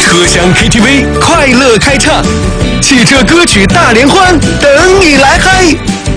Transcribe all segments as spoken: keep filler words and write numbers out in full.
车厢 K T V 快乐开唱，汽车歌曲大联欢等你来嗨。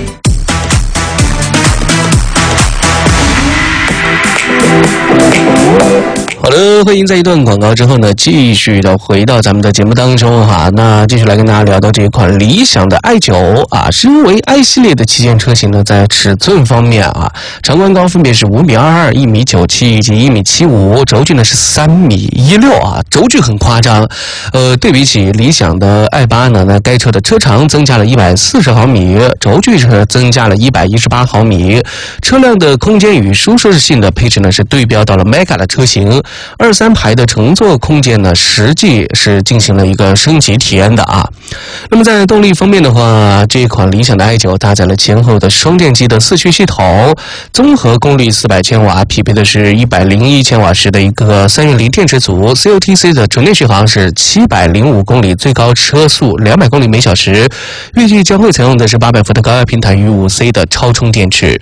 好的，欢迎在一段广告之后呢，继续的回到咱们的节目当中哈。那继续来跟大家聊到这一款理想的 i 九 啊，身为 i 系列的旗舰车型呢，在尺寸方面啊，长宽高分别是五米二二、一米九七以及一米七五，轴距呢是三米一六啊，轴距很夸张。呃，对比起理想的 i 八呢，那该车的车长增加了一百四十毫米，轴距是增加了一百一十八毫米，车辆的空间与舒适性的配置呢是对标到了 Mega 的车型。二三排的乘坐空间呢，实际是进行了一个升级体验的啊。那么在动力方面的话，这一款理想的 i 九 搭载了前后的双电机的四驱系统，综合功率四百千瓦，匹配的是一百零一千瓦时的一个三元锂电池组 ，C O T C 的纯电续航是七百零五公里，最高车速两百公里每小时，预计将会采用的是八百伏的高压平台与五 C 的超充电池。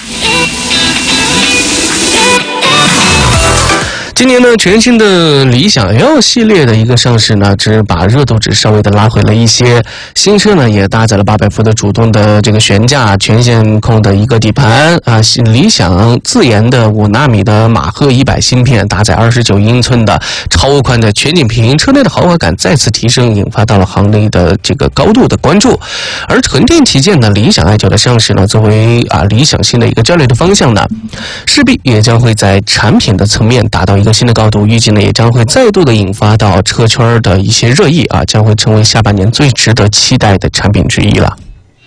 今年呢，全新的理想 L 系列的一个上市呢，只把热度值稍微的拉回了一些。新车呢也搭载了八百伏的主动的这个悬架，全线控的一个底盘啊。理想自研的五纳米的马赫一百芯片，搭载二十九英寸的超宽的全景屏，车内的豪华感再次提升，引发到了行内的这个高度的关注。而纯电旗舰的理想 i 九 的上市呢，作为啊理想新的一个战略的方向呢，势必也将会在产品的层面达到一个新的高度，预计呢也将会再度的引发到车圈的一些热议啊，将会成为下半年最值得期待的产品之一了。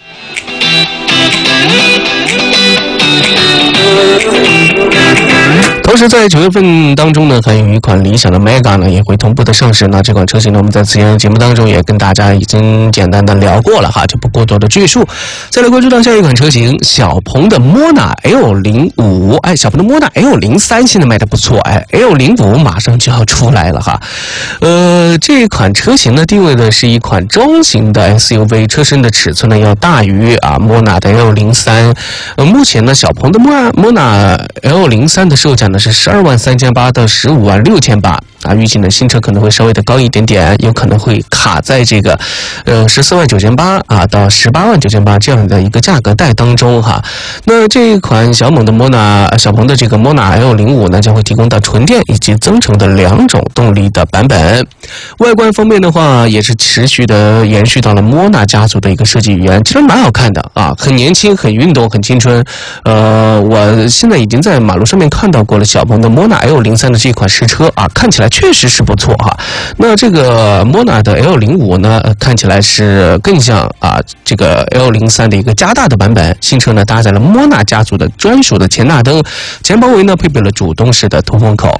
同时在九月份当中呢，还有一款理想的 Mega 呢也会同步的上市。那这款车型呢，我们在此前的节目当中也跟大家已经简单的聊过了哈，就不过多的赘述。再来关注到下一款车型，小鹏的 Mona L 零五， 哎，小鹏的 Mona L 零三 现在卖的不错，哎 ，L 零五 马上就要出来了哈。呃，这款车型呢定位的是一款中型的 S U V， 车身的尺寸呢要大于啊 Mona 的 L 零三。呃，目前呢小鹏的 Mona Mona L 零三 的售价呢是十二万三千八到十五万六千八啊，预计呢新车可能会稍微的高一点点，有可能会卡在这个呃十四万九千八啊到十八万九千八这样的一个价格带当中哈。那这一款小鹏的 Mona 小鹏的这个 Mona L 零五 呢，将会提供到纯电以及增程的两种动力的版本。外观方面的话，也是持续的延续到了 Mona 家族的一个设计语言，其实蛮好看的啊，很年轻、很运动、很青春。呃，我现在已经在马路上面看到过了小鹏的 Mona L 零三 的这款实车啊，看起来确实是不错哈。那这个 Mona 的 L 零五 呢，看起来是更像啊这个 L 零三 的一个加大的版本。新车呢搭载了 Mona 家族的专属的前大灯，前包围呢配备了主动式的通风口。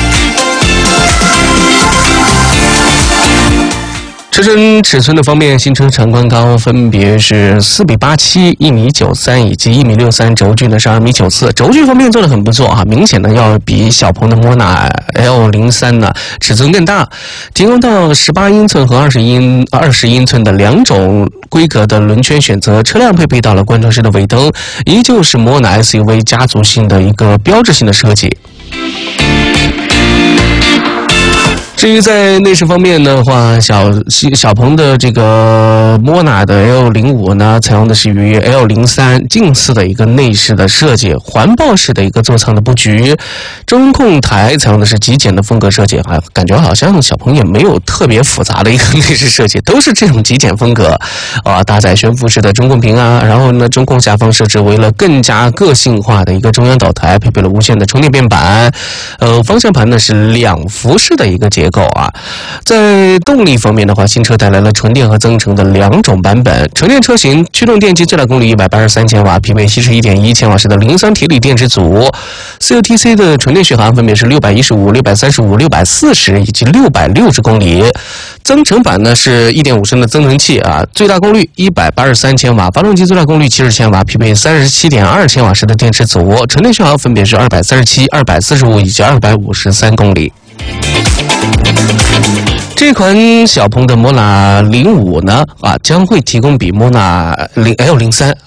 车身尺寸的方面，新车长宽高分别是四比八七、一米九三以及一米六三，轴距呢是二米九四。轴距方面做得很不错啊，明显的要比小鹏的 Mona L 零三 呢尺寸更大，提供到十八英寸和二十英二十英寸的两种规格的轮圈选择。车辆配备到了贯穿式的尾灯，依旧是 Mona S U V 家族性的一个标志性的设计。至于在内饰方面的话，小小鹏的这个 Mona 的 L 零五 呢，采用的是与 L 零三 近似的一个内饰的设计，环抱式的一个座舱的布局，中控台采用的是极简的风格设计，还感觉好像小鹏也没有特别复杂的一个内饰设计，都是这种极简风格啊，搭载悬浮式的中控屏啊，然后呢，中控下方设置为了更加个性化的一个中央岛台，配备了无线的充电面板，呃，方向盘呢是两幅式的一个结构啊。在动力方面的话，新车带来了纯电和增程的两种版本。纯电车型驱动电机最大功率一百八十三千瓦，匹配七十一点一千瓦时的磷酸铁锂电池组。C O T C 的纯电续航分别是六百一十五、六百三十五、六百四十以及六百六十公里。增程版呢是 一点五 升的增程器啊，最大功率一百八十三千瓦，发动机最大功率七十千瓦，匹配三十七点二千瓦时的电池组。纯电续航分别是二百三十七、二百四十五以及二百五十三公里。这款小鹏的 Mona 零五呢啊，将会提供比 Mona L 零三